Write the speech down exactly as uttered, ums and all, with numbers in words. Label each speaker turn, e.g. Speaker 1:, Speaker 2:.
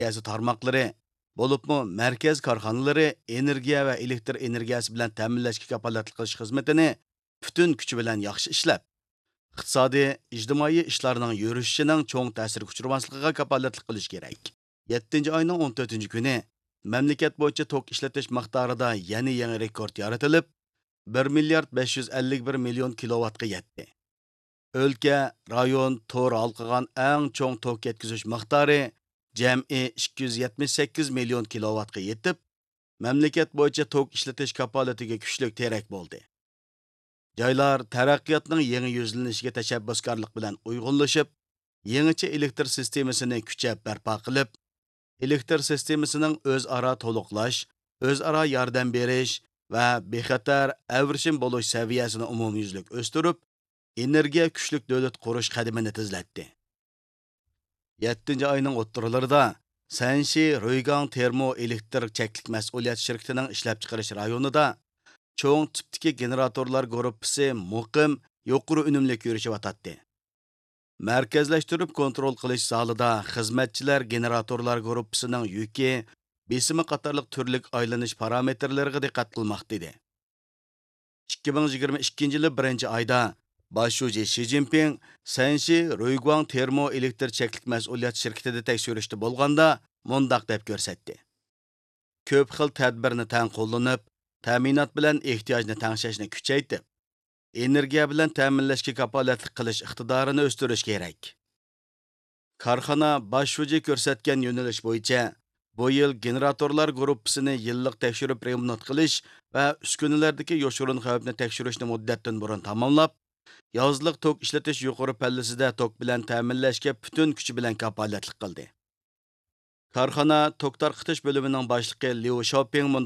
Speaker 1: energiyasi tarmoqlari, bo'libmi markaz korxonalari energiya va elektr energiyasi bilan ta'minlashga kafolatlik qilish xizmatini butun kuchi bilan yaxshi ishlab, iqtisodiy, ijtimoiy ishlarning yurishining cho'ng ta'sir uchirmasligiga kafolatlik qilish kerak. yettinchi oyning o'n to'rtinchi kuni mamlakat bo'yicha tok ishlatish miqdorida yana yangi rekord yaratilib, bir milliard besh yuz ellik bir million kilovatga yetdi. O'lka, rayon, to'r halqagan eng cho'ng tok yetkazish miqdori jami ikki yuz yetmish sakkiz million kilovatga yetib, mamlakat bo'yicha tok ishlatish kafolatiga kuchli terak bo'ldi. Joylar taraqqiyotning yangi yuzlanishiga tashabbuskorlik bilan uyg'unlashib, yangicha elektr sistemasini kuchab barpo qilib, elektr sistemasining o'zaro to'liqlash, o'zaro yordam berish va bexatar avrishim bo'lish saviyasini umumyuzlik o'stirib, energiya kuchlik davlat qurish qadamini tezlatdi. yettinchi oyning o'ttirlarida Sanshi Roygang Termo Elektr Cheklik Mas'uliyat shirkatining ishlab chiqarish rayonida cho'ng tipdagi generatorlar guruhi muqim, yuqori unumli yurishyotdi. Markazlashtirib kontrol qilish zalida xizmatchilar generatorlar guruhining yuki, besimi qatorliq turlik aylanish parametrlariga diqqat qilmoqda edi. ikki ming yigirma ikkinchi yil birinchi oyda Başşuji Xi Jinping Sanshi Roygang Termo Elektr Cheklik Mas'uliyat shirkatida tekshirishda bo'lganda mundaq deb ko'rsatdi. Ko'p xil tadbirni tang qo'llanib, ta'minot bilan ehtiyojni tangshashni kuchaytirib, energiya bilan ta'minlashga kafolatlik qilish iqtidorini o'stirish kerak. Korxona Başşuji ko'rsatgan yo'nalish bo'yicha bu yil generatorlar guruhisini yillik tekshirib remont qilish va uskunalardagi yoshirin xavfni tekshirishni muddatdan burun tamomlab, yozliq tok ishlatish yuqori pallasida tok bilan ta'minlashga butun kuchi bilan kafolatlik qildi. Korxona tok tarqitish bo'limining boshlig'i Liu Xiaoping